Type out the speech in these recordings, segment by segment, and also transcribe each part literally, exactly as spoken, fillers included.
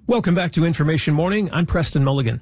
Welcome back to Information Morning. I'm Preston Mulligan.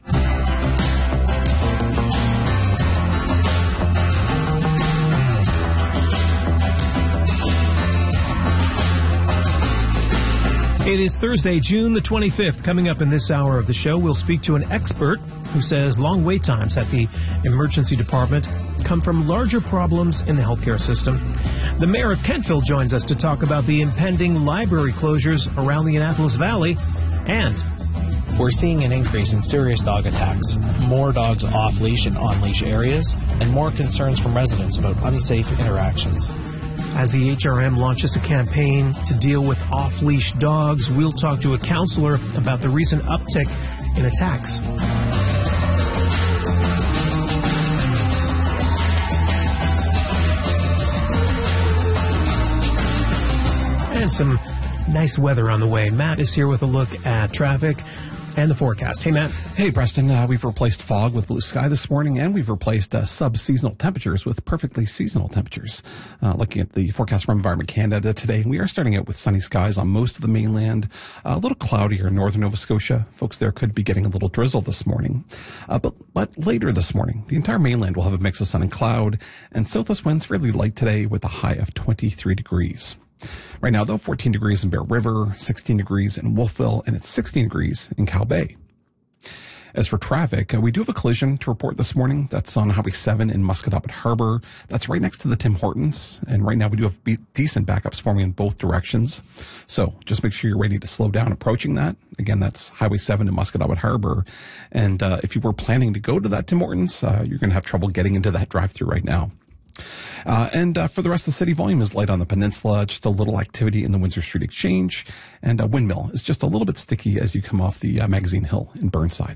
It is Thursday, June the twenty-fifth. Coming up in this hour of the show, we'll speak to an expert who says long wait times at the emergency department come from larger problems in the healthcare system. The mayor of Kentville joins us to talk about the impending library closures around the Annapolis Valley. And we're seeing an increase in serious dog attacks, more dogs off-leash in on-leash areas, and more concerns from residents about unsafe interactions. As the H R M launches a campaign to deal with off-leash dogs, we'll talk to a counselor about the recent uptick in attacks. And some nice weather on the way. Matt is here with a look at traffic and the forecast. Hey, Matt. Hey, Preston. Uh, we've replaced fog with blue sky this morning, and we've replaced uh, sub-seasonal temperatures with perfectly seasonal temperatures. Uh, looking at the forecast from Environment Canada today, we are starting out with sunny skies on most of the mainland, uh, a little cloudier in northern Nova Scotia. Folks there could be getting a little drizzle this morning. Uh, but, but later this morning, the entire mainland will have a mix of sun and cloud, and southwest winds fairly light today with a high of twenty-three degrees. Right now, though, fourteen degrees in Bear River, sixteen degrees in Wolfville, and it's sixteen degrees in Cow Bay. As for traffic, uh, we do have a collision to report this morning. That's on Highway seven in Musquodoboit Harbor. That's right next to the Tim Hortons. And right now, we do have be- decent backups forming in both directions. So just make sure you're ready to slow down approaching that. Again, that's Highway seven in Musquodoboit Harbor. And uh, if you were planning to go to that Tim Hortons, uh, you're going to have trouble getting into that drive-thru right now. Uh, and uh, for the rest of the city, volume is light on the peninsula, just a little activity in the Windsor Street Exchange, and uh, Windmill is just a little bit sticky as you come off the uh, Magazine Hill in Burnside.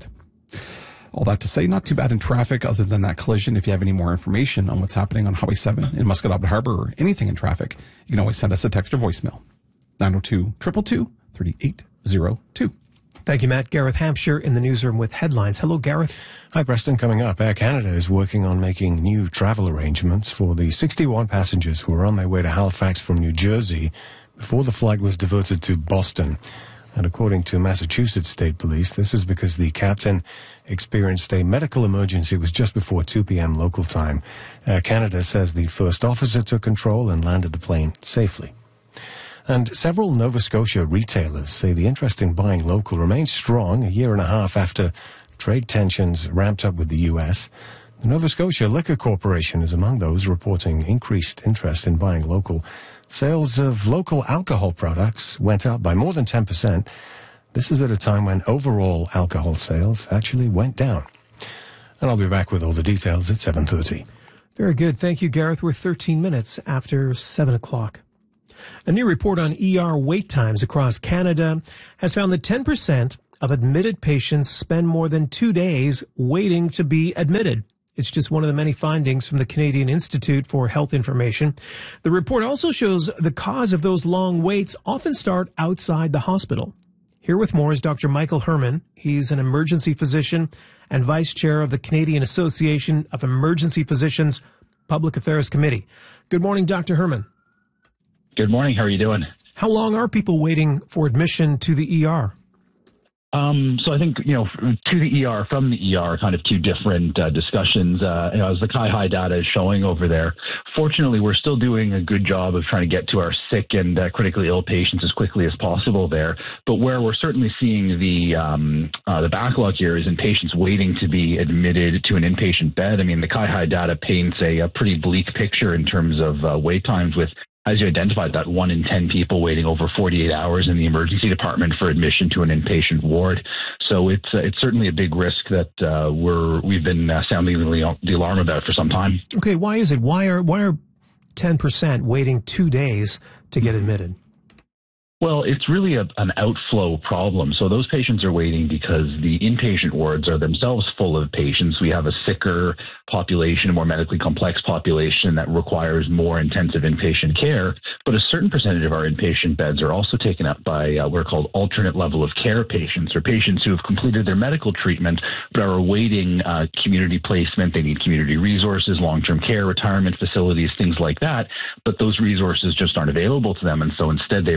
All that to say, not too bad in traffic other than that collision. If you have any more information on what's happening on Highway seven in Musquodoboit Harbor or anything in traffic, you can always send us a text or voicemail. nine oh two, two two two, three eight oh two. Thank you, Matt. Gareth Hampshire in the newsroom with headlines. Hello, Gareth. Hi, Preston. Coming up, Air Canada is working on making new travel arrangements for the sixty-one passengers who were on their way to Halifax from New Jersey before the flight was diverted to Boston. And according to Massachusetts State Police, this is because the captain experienced a medical emergency. It was just before two p.m. local time. Air Canada says the first officer took control and landed the plane safely. And several Nova Scotia retailers say the interest in buying local remains strong a year and a half after trade tensions ramped up with the U S. The Nova Scotia Liquor Corporation is among those reporting increased interest in buying local. Sales of local alcohol products went up by more than ten percent. This is at a time when overall alcohol sales actually went down. And I'll be back with all the details at seven thirty. Very good. Thank you, Gareth. We're thirteen minutes after seven o'clock. A new report on E R wait times across Canada has found that ten percent of admitted patients spend more than two days waiting to be admitted. It's just one of the many findings from the Canadian Institute for Health Information. The report also shows the cause of those long waits often start outside the hospital. Here with more is Doctor Michael Herman. He's an emergency physician and vice chair of the Canadian Association of Emergency Physicians Public Affairs Committee. Good morning, Doctor Herman. Good morning. How are you doing? How long are people waiting for admission to the E R? Um, so I think, you know, to the E R, from the E R, kind of two different uh, discussions. Uh, you know, as the CIHI data is showing over there, fortunately, we're still doing a good job of trying to get to our sick and uh, critically ill patients as quickly as possible there. But where we're certainly seeing the um, uh, the backlog here is in patients waiting to be admitted to an inpatient bed. I mean, the CIHI data paints a, a pretty bleak picture in terms of uh, wait times with, as you identified, that one in ten people waiting over forty-eight hours in the emergency department for admission to an inpatient ward. So it's uh, it's certainly a big risk that uh, we're we've been uh, sounding the, the alarm about for some time. Okay, why is it? Why are why are ten percent waiting two days to get admitted? Well, it's really a, an outflow problem. So those patients are waiting because the inpatient wards are themselves full of patients. We have a sicker population, a more medically complex population that requires more intensive inpatient care. But a certain percentage of our inpatient beds are also taken up by uh, what are called alternate level of care patients, or patients who have completed their medical treatment but are awaiting uh, community placement. They need community resources, long-term care, retirement facilities, things like that. But those resources just aren't available to them. And so instead they remain in the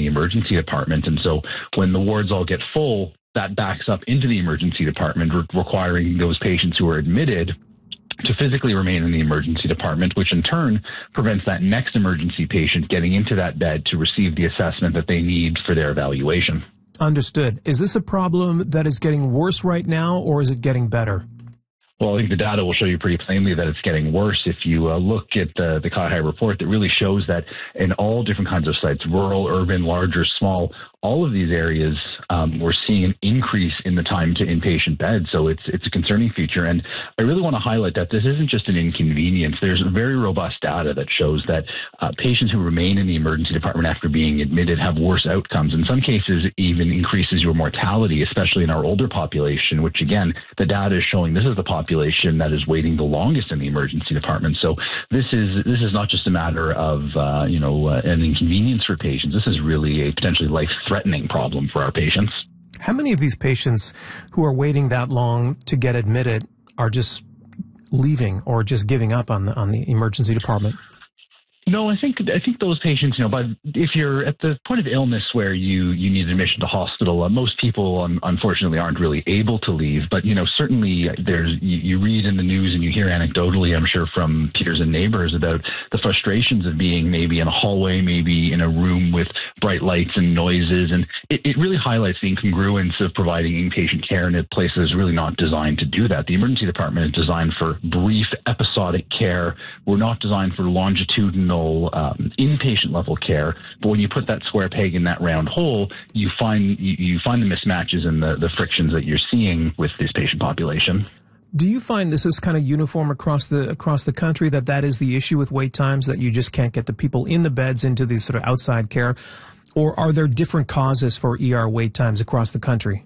emergency department. And so when the wards all get full, that backs up into the emergency department, re- requiring those patients who are admitted to physically remain in the emergency department, which in turn prevents that next emergency patient getting into that bed to receive the assessment that they need for their evaluation. Understood. Is this a problem that is getting worse right now, or is it getting better? Well, I think the data will show you pretty plainly that it's getting worse. If you uh, look at the, the CIHI report, that really shows that in all different kinds of sites, rural, urban, large or small, all of these areas, um, we're seeing an increase in the time to inpatient bed. So it's it's a concerning feature. And I really want to highlight that this isn't just an inconvenience. There's very robust data that shows that uh, patients who remain in the emergency department after being admitted have worse outcomes. In some cases, even increases your mortality, especially in our older population, which again, the data is showing this is the population that is waiting the longest in the emergency department. So this is this is not just a matter of uh, you know uh, an inconvenience for patients. This is really a potentially life threatening problem for our patients. How many of these patients who are waiting that long to get admitted are just leaving or just giving up on the, on the emergency department? No, I think I think those patients, you know, but if you're at the point of illness where you, you need admission to hospital, uh, most people um, unfortunately aren't really able to leave. But, you know, certainly there's you, you read in the news and you hear anecdotally, I'm sure, from peers and neighbors about the frustrations of being maybe in a hallway, maybe in a room with bright lights and noises. And it, it really highlights the incongruence of providing inpatient care in a place that is really not designed to do that. The emergency department is designed for brief episodic care. We're not designed for longitudinal Um, inpatient level care, but when you put that square peg in that round hole, you find you, you find the mismatches and the, the frictions that you're seeing with this patient population. Do you find this is kind of uniform across the across the country, that that is the issue with wait times, that you just can't get the people in the beds into the sort of outside care, or are there different causes for E R wait times across the country?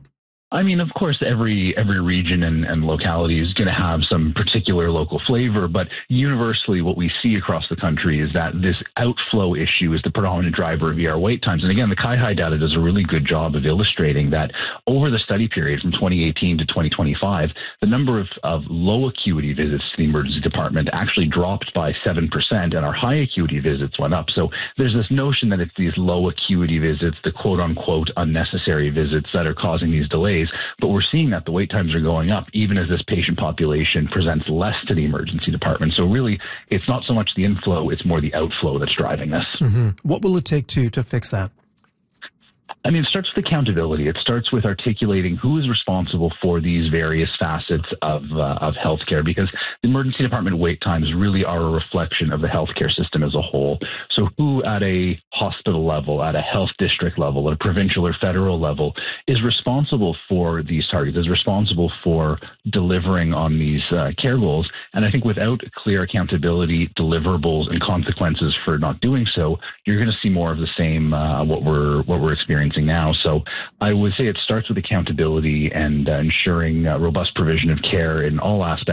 I mean, of course, every every region and, and locality is going to have some particular local flavor, but universally what we see across the country is that this outflow issue is the predominant driver of E R wait times. And again, the CIHI data does a really good job of illustrating that over the study period from twenty eighteen to twenty twenty-five, the number of, of low acuity visits to the emergency department actually dropped by seven percent, and our high acuity visits went up. So there's this notion that it's these low acuity visits, the quote unquote unnecessary visits, that are causing these delays. But we're seeing that the wait times are going up even as this patient population presents less to the emergency department. So really, it's not so much the inflow, it's more the outflow that's driving this. Mm-hmm. What will it take to, to fix that? I mean, it starts with accountability. It starts with articulating who is responsible for these various facets of uh, of healthcare, because the emergency department wait times really are a reflection of the healthcare system as a whole. So who at a hospital level, at a health district level, at a provincial or federal level is responsible for these targets, is responsible for delivering on these uh, care goals. And I think without clear accountability, deliverables, and consequences for not doing so, you're going to see more of the same, uh, what we're what we're experiencing now. So I would say it starts with accountability and uh, ensuring uh, robust provision of care in all aspects